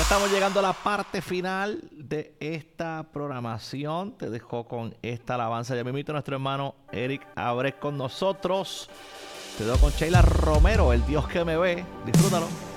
estamos llegando a la parte final de esta programación. Te dejo con esta alabanza. Ya me invito a nuestro hermano Eric Abrez con nosotros. Te dejo con Sheila Romero, El Dios que me ve. Disfrútalo.